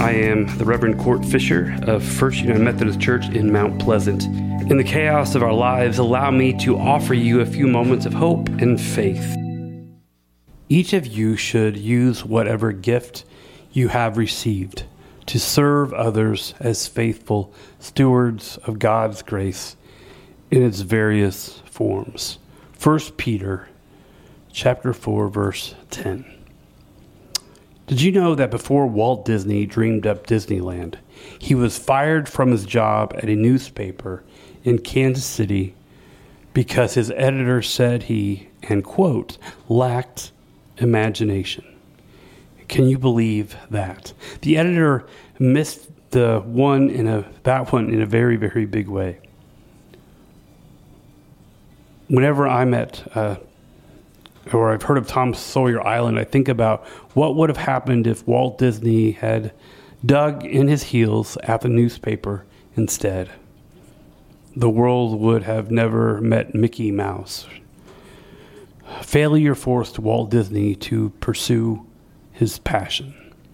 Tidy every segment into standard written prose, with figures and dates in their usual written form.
I am the Reverend Court Fisher of First United Methodist Church in Mount Pleasant. In the chaos of our lives, allow me to offer you a few moments of hope and faith. Each of you should use whatever gift you have received to serve others as faithful stewards of God's grace in its various forms. 1 Peter chapter 4, verse 10. Did you know that before Walt Disney dreamed up Disneyland, he was fired from his job at a newspaper in Kansas City because his editor said he, and quote, lacked imagination? Can you believe that? The editor missed that one in a very, very big way. Whenever I'm or I've heard of Tom Sawyer Island, I think about what would have happened if Walt Disney had dug in his heels at the newspaper instead. The world would have never met Mickey Mouse. Failure forced Walt Disney to pursue his passion.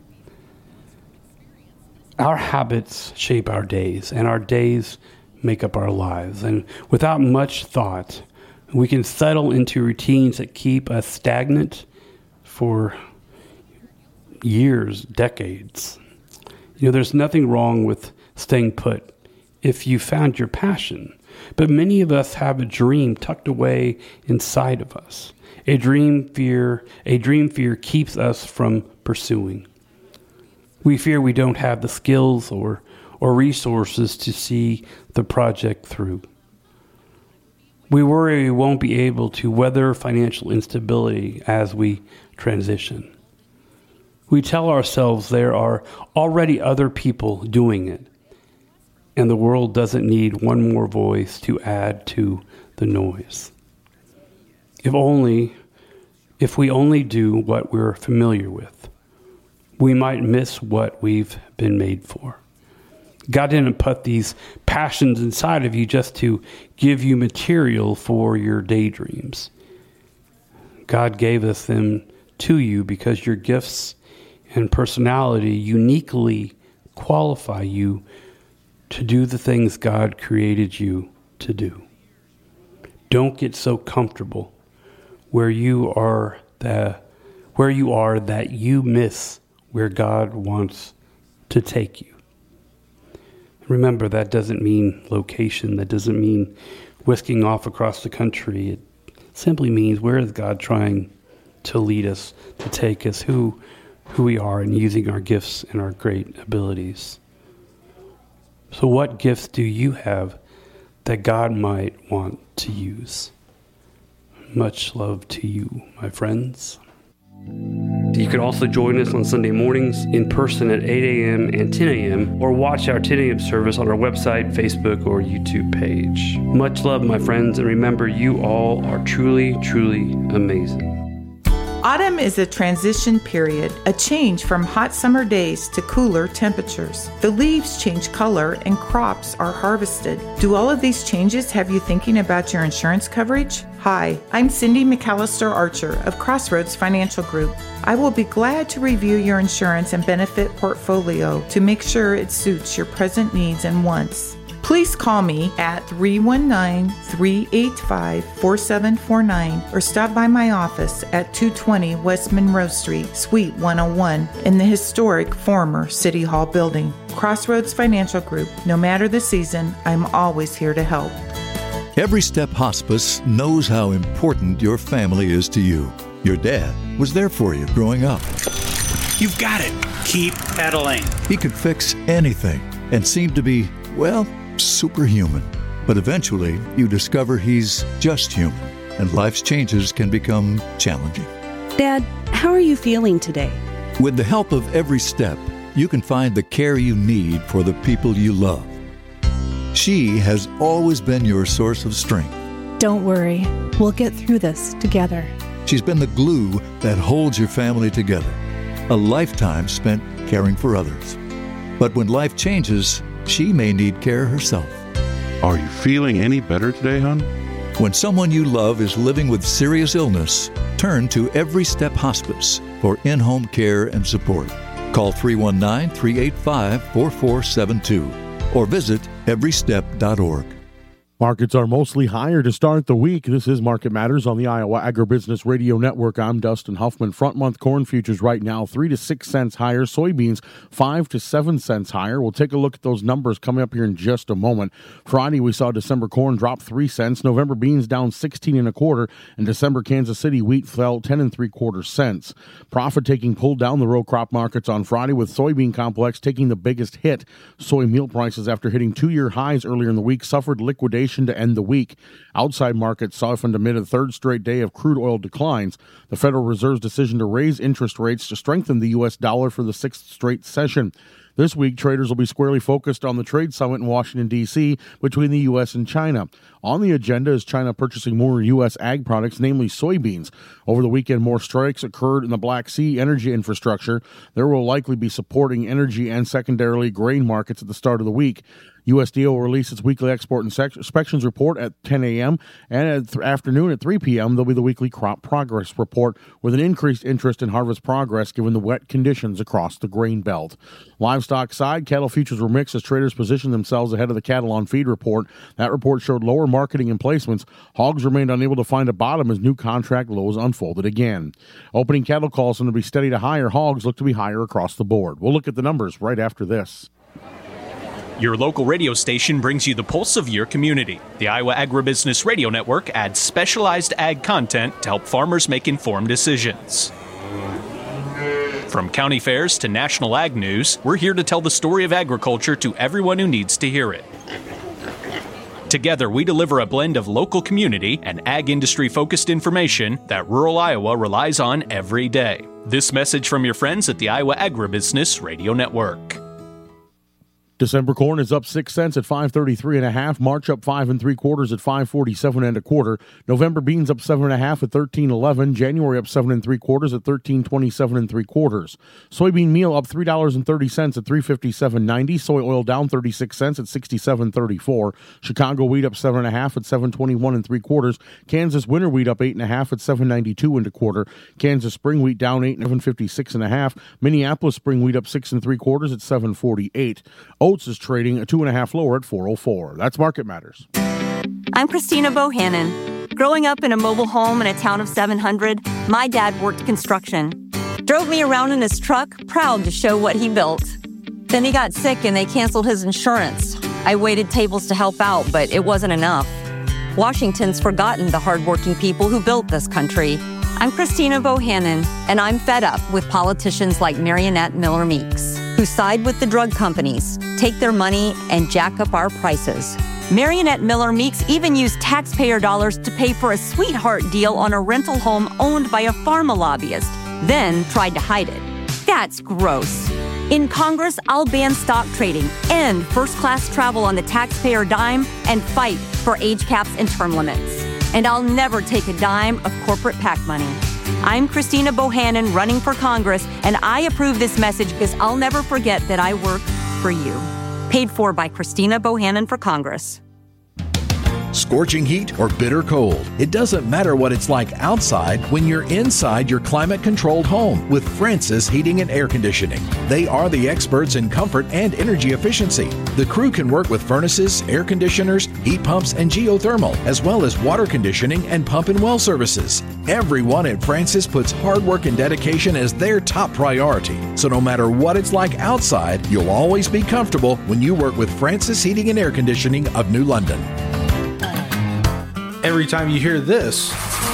Our habits shape our days, and our days make up our lives. And without much thought, we can settle into routines that keep us stagnant for years, decades. There's nothing wrong with staying put if you found your passion. But many of us have a dream tucked away inside of us. A dream fear keeps us from pursuing. We fear we don't have the skills or resources to see the project through. We worry we won't be able to weather financial instability as we transition. We tell ourselves there are already other people doing it, and the world doesn't need one more voice to add to the noise. If we only do what we're familiar with, we might miss what we've been made for. God didn't put these passions inside of you just to give you material for your daydreams. God gave us them to you because your gifts and personality uniquely qualify you to do the things God created you to do. Don't get so comfortable where you are that you miss where God wants to take you. Remember, that doesn't mean location. That doesn't mean whisking off across the country. It simply means where is God trying to lead us, to take us, who we are, and using our gifts and our great abilities. So what gifts do you have that God might want to use? Much love to you, my friends. You can also join us on Sunday mornings in person at 8 a.m. and 10 a.m. or watch our 10 a.m. service on our website, Facebook, or YouTube page. Much love, my friends, and remember, you all are truly, truly amazing. Autumn is a transition period, a change from hot summer days to cooler temperatures. The leaves change color and crops are harvested. Do all of these changes have you thinking about your insurance coverage? Hi, I'm Cindy McAllister Archer of Crossroads Financial Group. I will be glad to review your insurance and benefit portfolio to make sure it suits your present needs and wants. Please call me at 319-385-4749 or stop by my office at 220 West Monroe Street, Suite 101 in the historic former City Hall building. Crossroads Financial Group. No matter the season, I'm always here to help. Every Step Hospice knows how important your family is to you. Your dad was there for you growing up. You've got it. Keep pedaling. He could fix anything and seemed to be, well, superhuman. But eventually, you discover he's just human, and life's changes can become challenging. Dad, how are you feeling today? With the help of Every Step, you can find the care you need for the people you love. She has always been your source of strength. Don't worry. We'll get through this together. She's been the glue that holds your family together. A lifetime spent caring for others. But when life changes, she may need care herself. Are you feeling any better today, hon? When someone you love is living with serious illness, turn to Every Step Hospice for in-home care and support. Call 319-385-4472 or visit everystep.org. Markets are mostly higher to start the week. This is Market Matters on the Iowa Agribusiness Radio Network. I'm Dustin Huffman. Front month corn futures right now 3 to 6 cents higher. Soybeans 5 to 7 cents higher. We'll take a look at those numbers coming up here in just a moment. Friday we saw December corn drop 3 cents. November beans down 16 1/4, and December Kansas City wheat fell 10 3/4 cents. Profit taking pulled down the row crop markets on Friday, with soybean complex taking the biggest hit. Soy meal prices, after hitting 2-year highs earlier in the week, suffered liquidation to end the week. Outside markets softened amid a third straight day of crude oil declines. The Federal Reserve's decision to raise interest rates to strengthen the U.S. dollar for the 6th straight session. This week, traders will be squarely focused on the trade summit in Washington, D.C. between the U.S. and China. On the agenda is China purchasing more U.S. ag products, namely soybeans. Over the weekend, more strikes occurred in the Black Sea energy infrastructure. There will likely be supporting energy and secondarily grain markets at the start of the week. USDA will release its weekly export inspections report at 10 a.m. and at afternoon at 3 p.m. there'll be the weekly crop progress report, with an increased interest in harvest progress given the wet conditions across the grain belt. Livestock side, cattle futures were mixed as traders positioned themselves ahead of the cattle on feed report. That report showed lower marketing and placements. Hogs remained unable to find a bottom as new contract lows unfolded again. Opening cattle calls seem to be steady to higher. Hogs look to be higher across the board. We'll look at the numbers right after this. Your local radio station brings you the pulse of your community. The Iowa Agribusiness Radio Network adds specialized ag content to help farmers make informed decisions. From county fairs to national ag news, we're here to tell the story of agriculture to everyone who needs to hear it. Together, we deliver a blend of local community and ag industry-focused information that rural Iowa relies on every day. This message from your friends at the Iowa Agribusiness Radio Network. December corn is up 6 cents at 5.33 1/2. March up 5 3/4 at 5.47 1/4. November beans up 7 1/2 at 13.11. January up 7 3/4 at 13.27 3/4. Soybean meal up $3.30 at 3.5790. Soy oil down 36 cents at 67.34. Chicago wheat up 7 1/2 at 7.21 3/4. Kansas winter wheat up 8 1/2 at 7.92 1/4. Kansas spring wheat down 8 at 7.56 1/2. Minneapolis spring wheat up 6 3/4 at 7.48. Oats is trading a 2 1/2 lower at 4.04. That's Market Matters. I'm Christina Bohannon. Growing up in a mobile home in a town of 700, my dad worked construction. Drove me around in his truck, proud to show what he built. Then he got sick and they canceled his insurance. I waited tables to help out, but it wasn't enough. Washington's forgotten the hardworking people who built this country. I'm Christina Bohannon, and I'm fed up with politicians like Marionette Miller Meeks, who side with the drug companies, take their money, and jack up our prices. Marionette Miller Meeks even used taxpayer dollars to pay for a sweetheart deal on a rental home owned by a pharma lobbyist, then tried to hide it. That's gross. In Congress, I'll ban stock trading, end first-class travel on the taxpayer dime, and fight for age caps and term limits. And I'll never take a dime of corporate PAC money. I'm Christina Bohannon running for Congress, and I approve this message because I'll never forget that I work for you. Paid for by Christina Bohannon for Congress. Scorching heat or bitter cold, it doesn't matter what it's like outside when you're inside your climate-controlled home with Francis Heating and Air Conditioning. They are the experts in comfort and energy efficiency. The crew can work with furnaces, air conditioners, heat pumps, and geothermal, as well as water conditioning and pump and well services. Everyone at Francis puts hard work and dedication as their top priority. So no matter what it's like outside, you'll always be comfortable when you work with Francis Heating and Air Conditioning of New London. Every time you hear this,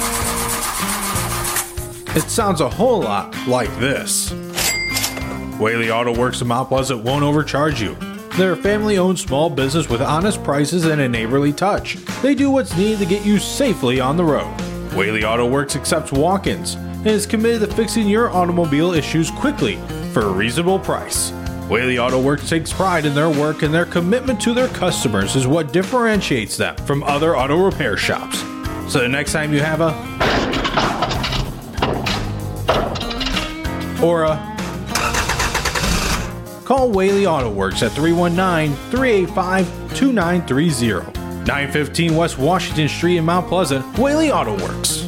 it sounds a whole lot like this. Whaley Auto Works in Mount Pleasant won't overcharge you. They're a family-owned small business with honest prices and a neighborly touch. They do what's needed to get you safely on the road. Whaley Auto Works accepts walk-ins and is committed to fixing your automobile issues quickly for a reasonable price. Whaley Auto Works takes pride in their work, and their commitment to their customers is what differentiates them from other auto repair shops. So the next time you have a call Whaley Auto Works at 319-385-2930. 915 West Washington Street in Mount Pleasant, Whaley Auto Works.